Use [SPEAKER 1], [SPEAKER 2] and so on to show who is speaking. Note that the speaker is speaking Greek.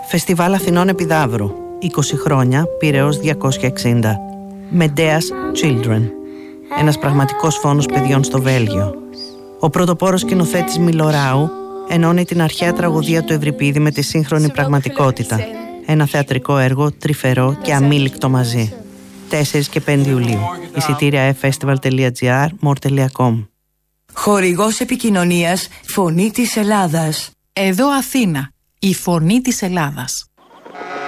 [SPEAKER 1] Φεστιβάλ Αθηνών Επιδαύρου, 20 χρόνια, Πειραιώς 260. Medea's Children, ένας πραγματικός φόνος παιδιών στο Βέλγιο. Ο πρωτοπόρος σκηνοθέτης Μιλοράου ενώνει την αρχαία τραγωδία του Ευρυπίδη με τη σύγχρονη πραγματικότητα. Ένα θεατρικό έργο τρυφερό και αμήλικτο μαζί. 4 και 5 Ιουλίου. Εισιτήρια festival.gr, more.com.
[SPEAKER 2] Χορηγός επικοινωνίας Φωνή της Ελλάδας.
[SPEAKER 3] Εδώ Αθήνα, η Φωνή της Ελλάδας.